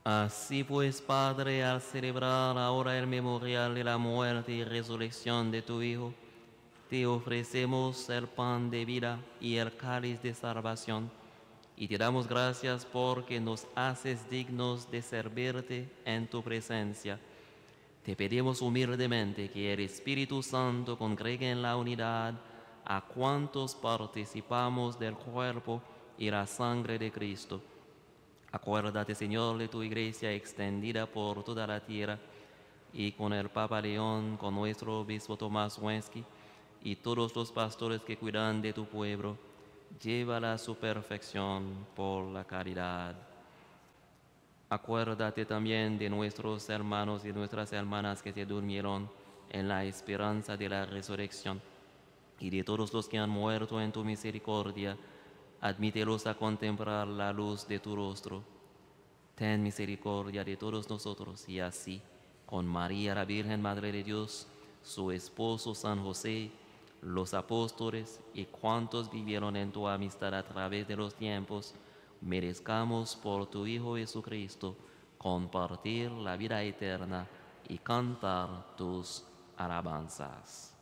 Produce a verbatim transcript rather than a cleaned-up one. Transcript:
Así pues, Padre, al celebrar ahora el memorial de la muerte y resurrección de tu Hijo, te ofrecemos el pan de vida y el cáliz de salvación, y te damos gracias porque nos haces dignos de servirte en tu presencia. Te pedimos humildemente que el Espíritu Santo congregue en la unidad a cuantos participamos del cuerpo y la sangre de Cristo. Acuérdate, Señor, de tu iglesia extendida por toda la tierra, y con el Papa León, con nuestro obispo Tomás Wensky, y todos los pastores que cuidan de tu pueblo, llévala a su perfección por la caridad. Acuérdate también de nuestros hermanos y nuestras hermanas que se durmieron en la esperanza de la resurrección, y de todos los que han muerto en tu misericordia, admítelos a contemplar la luz de tu rostro. Ten misericordia de todos nosotros, y así, con María la Virgen Madre de Dios, su esposo San José, los apóstoles y cuantos vivieron en tu amistad a través de los tiempos, merezcamos por tu Hijo Jesucristo compartir la vida eterna y cantar tus alabanzas.